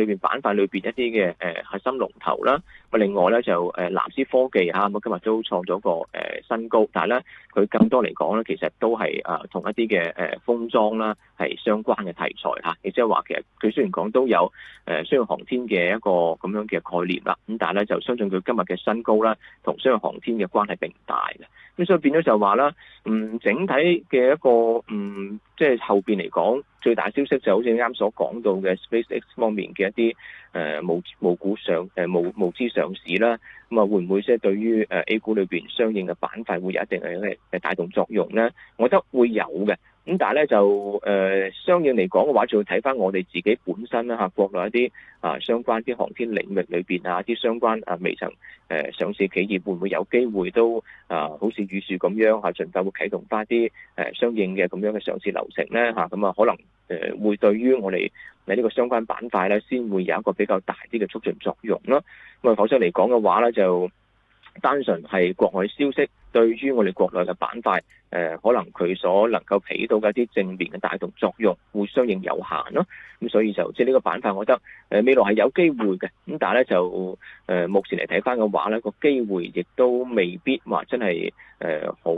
裏邊板塊裏邊一啲嘅核心龍頭啦。咁另外咧就藍思科技嚇，咁今日都創咗個新高，但係咧佢更多嚟講咧，其實都係同一啲嘅封裝啦係相關嘅題材嚇，亦即係話其實佢雖然講都有商業航天嘅一個咁樣嘅概念啦，咁但係咧就相信佢今日嘅新高啦，同商業航天嘅關係並唔大嘅。咁所以變咗就話啦，整體嘅一個即係後邊嚟講，最大消息就好似啱所講到嘅 SpaceX 方面嘅一啲募資上市啦，咁啊會唔會即係對於A 股裏邊相應嘅板塊會有一定嘅帶動作用咧？我覺得會有嘅。咁但係咧就相應嚟講嘅話，就要睇翻我哋自己本身啦嚇，國內一啲相關啲航天領域裏邊啲相關未曾上市企業會唔會有機會都好似宇樹咁樣嚇，盡快會啟動翻啲相應嘅咁樣嘅上市流程咧嚇，咁可能會對於我哋呢個相關板塊咧，先會有一個比較大啲嘅促進作用咯。咁否則嚟講嘅話咧，就單純係國外消息對於我哋國內嘅板塊，可能佢所能夠起到嘅一啲正面嘅帶動作用，會相應有限咯。咁所以就即係呢個板塊，我覺得未來係有機會嘅。咁但係咧就目前嚟睇翻嘅話咧，個機會亦都未必話真係好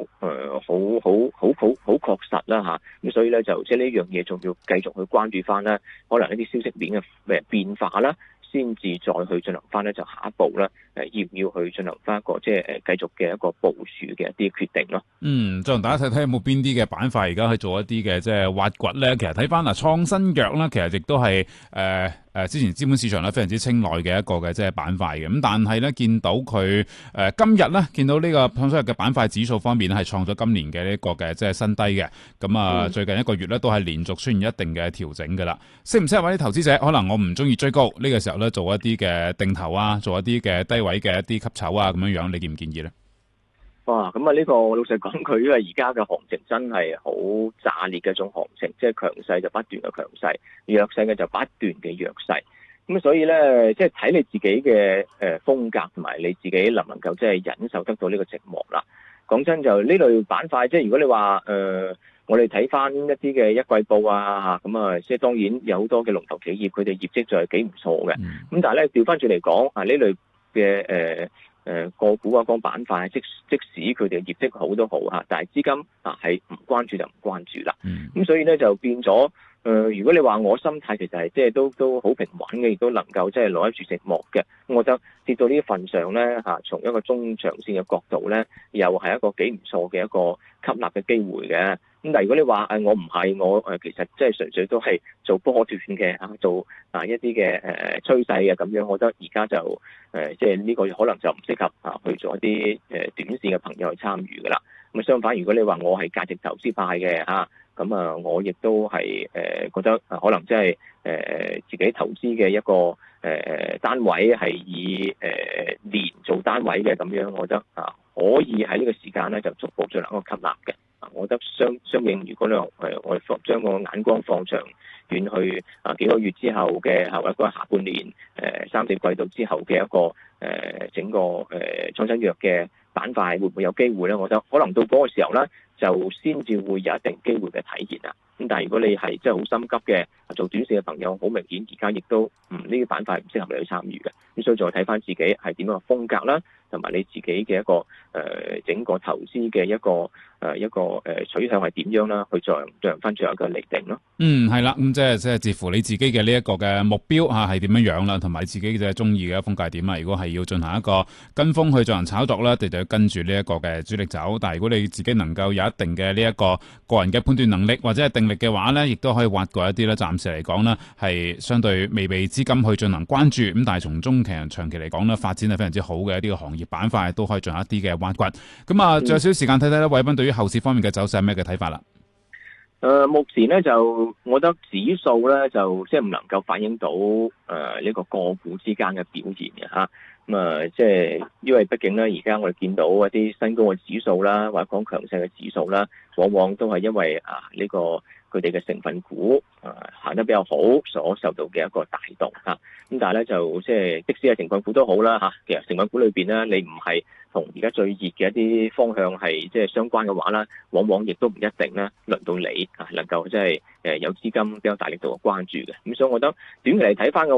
確實啦嚇。咁所以咧就即係呢樣嘢，仲要繼續去關注翻啦，可能一啲消息面嘅變化啦，先至再去進行翻咧，就下一步咧，要唔要去進行翻一個即係繼續嘅一個部署嘅一啲決定咯。 再同大家睇睇有冇邊啲嘅板塊而家去做一啲嘅即係挖掘咧。其實睇翻創新藥啦，其實亦都係之前資本市場咧非常之青睞嘅一個嘅即係板塊嘅。咁但係咧見到佢今日咧見到呢個創新藥嘅板塊指數方面咧係創咗今年嘅呢個嘅即係新低嘅。咁最近一個月咧都係連續出現一定嘅調整㗎啦。適唔適合啲投資者？可能我唔中意追高呢個時候咧，做一啲嘅定投啊，做一啲嘅低位嘅一啲吸籌啊，咁樣樣，你建唔建議咧？ 哇！咁呢個老實講，佢因為而家嘅行情真係好炸裂嘅一種行情，即係強勢就不斷嘅強勢，弱勢嘅就不斷嘅弱勢。咁所以咧，即係睇你自己嘅風格同埋你自己能唔能夠即係忍受得到呢個寂寞啦。講真就呢類板塊，即係如果你話我哋睇翻一啲嘅一季報啊，咁即係當然有好多嘅龍頭企業，佢哋業績就係幾唔錯嘅。咁但係咧調翻轉嚟講呢類嘅個股嗰個板塊，即使佢哋嘅業績好都好嚇，但係資金係唔關注就唔關注啦。咁所以咧就變咗如果你話我心態其實係即係都好平穩嘅，亦都能夠即係攞得住寂寞嘅。咁我覺得跌到呢份上咧從一個中長線嘅角度咧，又係一個幾唔錯嘅一個吸納嘅機會嘅。咁但係如果你話我唔係，我其實即係純粹都係做波段嘅做一啲嘅趨勢嘅咁樣，我覺得而家就即係呢個可能就唔適合去做一啲短線嘅朋友去參與㗎啦。咁相反，如果你話我係價值投資派嘅咁我亦都係覺得可能即係自己投資嘅一個單位係以年做單位嘅咁樣，我覺得可以喺呢個時間咧就逐步進行一個吸納嘅。我覺得相應，如果你話我哋將個眼光放長遠去幾個月之後嘅或者下半年3-4季度之後嘅一個整個創新藥嘅板塊會唔會有機會咧？我覺得可能到嗰個時候咧，就先至會有一定機會嘅體現啦。咁但係如果你係真係好心急嘅做短線嘅朋友，好明顯而家亦都呢啲板塊唔適合你去參與嘅。咁所以再睇翻自己係點樣嘅風格啦，同埋你自己嘅一個整個投資嘅一個取向係點樣啦，去進行翻最後一個釐定咯。 係啦，咁即係視乎你自己嘅呢一個嘅目標係點樣樣啦，同埋自己嘅中意嘅風格係點啊。如果係要進行一個跟風去進行炒作啦，你就要跟住呢一個嘅主力走。但係如果你自己能夠有一定嘅呢一個個人嘅判斷能力或者係定力嘅話咧，亦都可以挖掘一啲咧。暫時嚟講咧，係相對未被資金去進行關注，咁但係從中期長期嚟講咧，發展係非常之好嘅一啲嘅行業板塊，都可以進行一啲嘅挖掘。咁仲有少少時間睇睇咧，偉斌對於後市方面嘅走勢係咩嘅睇法啦？ 目前咧就，我覺得指數咧就即係唔能夠反映到呢個個股之間嘅表現嘅嚇。即係因為畢竟咧，而家我哋見到一啲新高嘅指數啦，或者講強勢嘅指數啦，往往都係因為呢個佢哋嘅成分股行得比較好，所受到嘅一個帶動嚇。咁但係咧就即係即使係成分股都好啦嚇，其實成分股裏邊咧，你唔係同而家最熱嘅一啲方向係即係相關嘅話啦，往往亦都唔一定咧輪到你能夠即係有資金比較大力度嘅關注嘅。咁所以我覺得短期嚟睇翻嘅